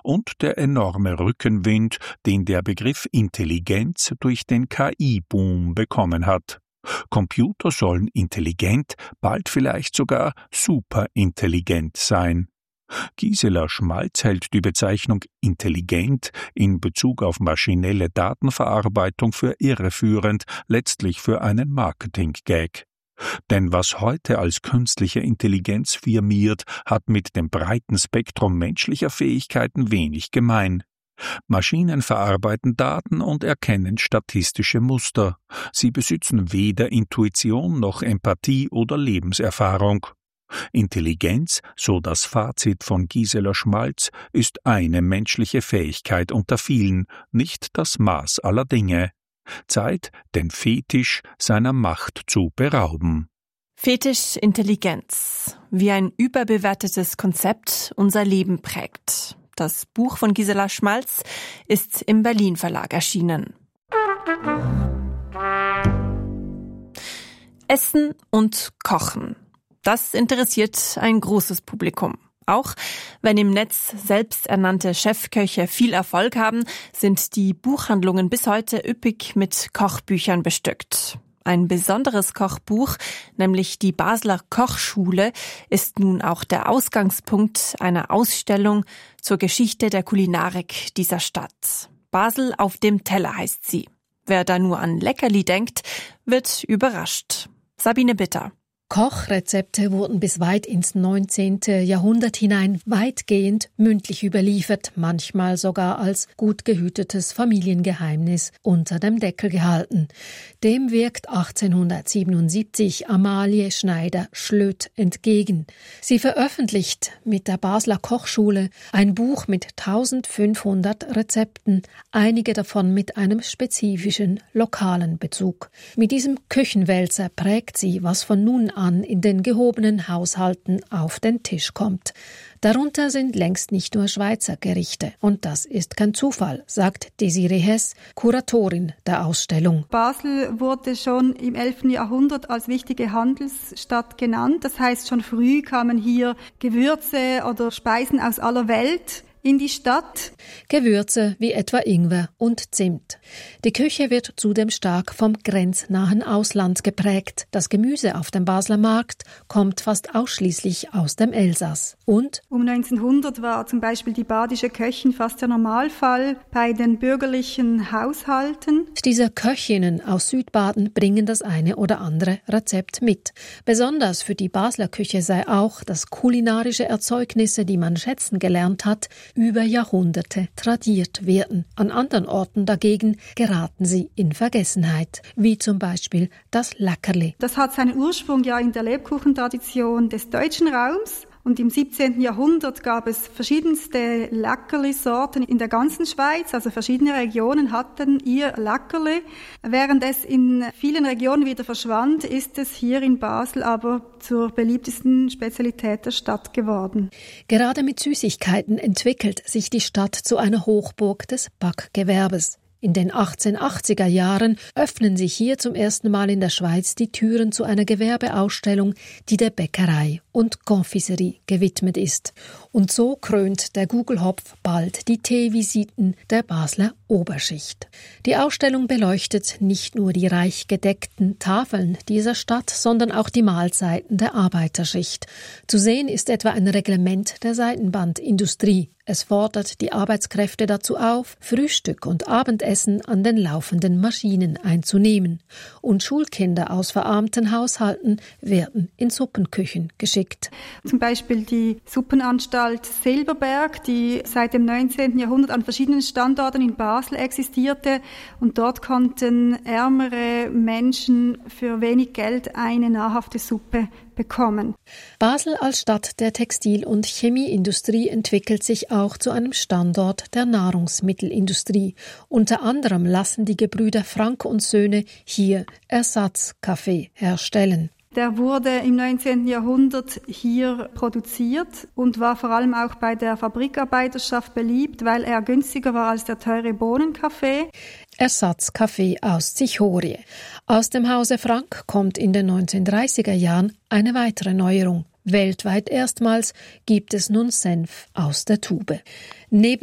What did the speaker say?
und der enorme Rückenwind, den der Begriff Intelligenz durch den KI-Boom bekommen hat. Computer sollen intelligent, bald vielleicht sogar superintelligent sein. Gisela Schmalz hält die Bezeichnung intelligent in Bezug auf maschinelle Datenverarbeitung für irreführend, letztlich für einen Marketing-Gag. Denn was heute als künstliche Intelligenz firmiert, hat mit dem breiten Spektrum menschlicher Fähigkeiten wenig gemein. Maschinen verarbeiten Daten und erkennen statistische Muster. Sie besitzen weder Intuition noch Empathie oder Lebenserfahrung. Intelligenz, so das Fazit von Gisela Schmalz, ist eine menschliche Fähigkeit unter vielen, nicht das Maß aller Dinge. Zeit, den Fetisch seiner Macht zu berauben. Fetisch Intelligenz, wie ein überbewertetes Konzept unser Leben prägt. Das Buch von Gisela Schmalz ist im Berlin Verlag erschienen. Essen und Kochen. Das interessiert ein großes Publikum. Auch wenn im Netz selbsternannte Chefköche viel Erfolg haben, sind die Buchhandlungen bis heute üppig mit Kochbüchern bestückt. Ein besonderes Kochbuch, nämlich die Basler Kochschule, ist nun auch der Ausgangspunkt einer Ausstellung zur Geschichte der Kulinarik dieser Stadt. Basel auf dem Teller heißt sie. Wer da nur an Leckerli denkt, wird überrascht. Sabine Bitter. Kochrezepte wurden bis weit ins 19. Jahrhundert hinein weitgehend mündlich überliefert, manchmal sogar als gut gehütetes Familiengeheimnis unter dem Deckel gehalten. Dem wirkt 1877 Amalie Schneider-Schlöth entgegen. Sie veröffentlicht mit der Basler Kochschule ein Buch mit 1500 Rezepten, einige davon mit einem spezifischen lokalen Bezug. Mit diesem Küchenwälzer prägt sie, was von nun an in den gehobenen Haushalten auf den Tisch kommt. Darunter sind längst nicht nur Schweizer Gerichte. Und das ist kein Zufall, sagt Desiree Hess, Kuratorin der Ausstellung. Basel wurde schon im 11. Jahrhundert als wichtige Handelsstadt genannt. Das heißt, schon früh kamen hier Gewürze oder Speisen aus aller Welt in die Stadt. Gewürze wie etwa Ingwer und Zimt. Die Küche wird zudem stark vom grenznahen Ausland geprägt. Das Gemüse auf dem Basler Markt kommt fast ausschließlich aus dem Elsass. Und um 1900 war zum Beispiel die badische Köchin fast der Normalfall bei den bürgerlichen Haushalten. Diese Köchinnen aus Südbaden bringen das eine oder andere Rezept mit. Besonders für die Basler Küche sei auch, dass kulinarische Erzeugnisse, die man schätzen gelernt hat, über Jahrhunderte tradiert werden. An anderen Orten dagegen geraten sie in Vergessenheit, wie zum Beispiel das Lackerli. Das hat seinen Ursprung ja in der Lebkuchentradition des deutschen Raums. Und im 17. Jahrhundert gab es verschiedenste Lackerli-Sorten in der ganzen Schweiz, also verschiedene Regionen hatten ihr Lackerli. Während es in vielen Regionen wieder verschwand, ist es hier in Basel aber zur beliebtesten Spezialität der Stadt geworden. Gerade mit Süßigkeiten entwickelt sich die Stadt zu einer Hochburg des Backgewerbes. In den 1880er Jahren öffnen sich hier zum ersten Mal in der Schweiz die Türen zu einer Gewerbeausstellung, die der Bäckerei und Confiserie gewidmet ist. Und so krönt der Gugelhopf bald die Teevisiten der Basler Oberschicht. Die Ausstellung beleuchtet nicht nur die reich gedeckten Tafeln dieser Stadt, sondern auch die Mahlzeiten der Arbeiterschicht. Zu sehen ist etwa ein Reglement der Seitenbandindustrie. Es fordert die Arbeitskräfte dazu auf, Frühstück und Abendessen an den laufenden Maschinen einzunehmen. Und Schulkinder aus verarmten Haushalten werden in Suppenküchen geschickt. Zum Beispiel die Suppenanstalt Silberberg, die seit dem 19. Jahrhundert an verschiedenen Standorten in Basel existierte. Und dort konnten ärmere Menschen für wenig Geld eine nahrhafte Suppe bekommen. Basel als Stadt der Textil- und Chemieindustrie entwickelt sich auch zu einem Standort der Nahrungsmittelindustrie. Unter anderem lassen die Gebrüder Frank und Söhne hier Ersatzkaffee herstellen. Der wurde im 19. Jahrhundert hier produziert und war vor allem auch bei der Fabrikarbeiterschaft beliebt, weil er günstiger war als der teure Bohnenkaffee. Ersatzkaffee aus Zichorie. Aus dem Hause Frank kommt in den 1930er Jahren eine weitere Neuerung. Weltweit erstmals gibt es nun Senf aus der Tube. Neben